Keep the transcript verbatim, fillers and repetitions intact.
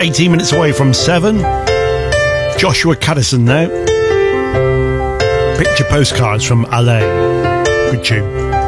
eighteen minutes away from seven. Joshua Caddison now. Picture postcards from L A. Good tune.